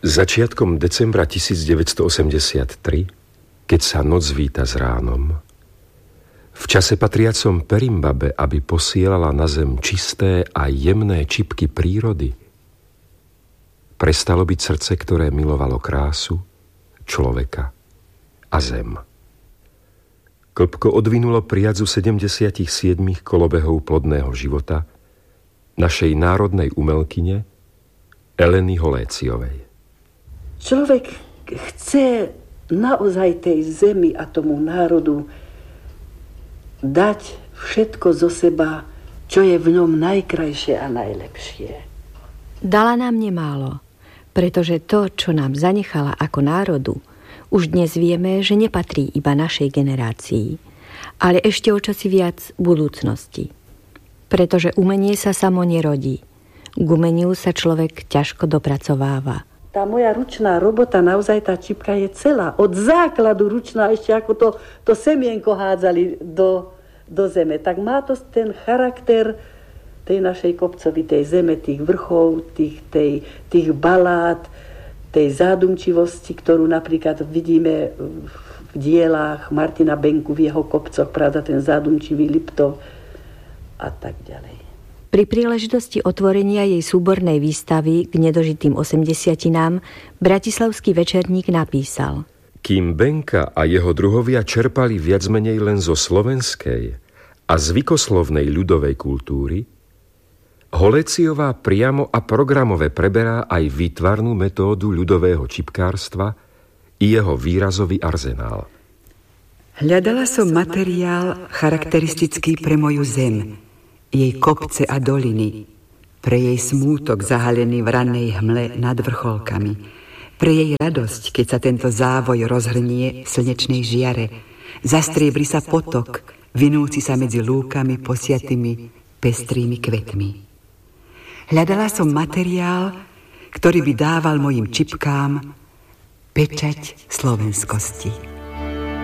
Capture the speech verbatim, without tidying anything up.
Začiatkom decembra devätnásťstoosemdesiattri, keď sa noc víta s ránom, v čase patriacom Perimbabe, aby posielala na zem čisté a jemné čipky prírody, prestalo byť srdce, ktoré milovalo krásu, človeka a zem. Klbko odvinulo priadzu sedemdesiatsedem kolobehov plodného života našej národnej umelkyne Eleny Holéciovej. Človek chce naozaj tej zemi a tomu národu dať všetko zo seba, čo je v ňom najkrajšie a najlepšie. Dala nám nemálo, pretože to, čo nám zanechala ako národu, už dnes vieme, že nepatrí iba našej generácii, ale ešte o čosi viac budúcnosti. Pretože umenie sa samo nerodí. K umeniu sa človek ťažko dopracováva. Tá moja ručná robota, naozaj tá čipka je celá. Od základu ručná, ešte ako to, to semienko hádzali do, do zeme. Tak má to ten charakter tej našej kopcovitej zeme, tých vrchov, tých, tej, tých balád, tej zádumčivosti, ktorú napríklad vidíme v dielách Martina Benku v jeho kopcoch, pravda, ten zádumčivý Liptov a tak ďalej. Pri príležitosti otvorenia jej súbornej výstavy k nedožitým osemdesiatinám bratislavský večerník napísal: Kým Benka a jeho druhovia čerpali viac menej len zo slovenskej a zvykoslovnej ľudovej kultúry, Holéciová priamo a programové preberá aj výtvarnú metódu ľudového čipkárstva i jeho výrazový arzenál. Hľadala som materiál charakteristický pre moju zem, jej kopce a doliny, pre jej smútok zahalený v rannej hmle nad vrcholkami, pre jej radosť, keď sa tento závoj rozhrnie v slnečnej žiare, zastriebri sa potok, vinúci sa medzi lúkami posiatými pestrými kvetmi. Hľadala som materiál, ktorý by dával mojim čipkám pečať slovenskosti.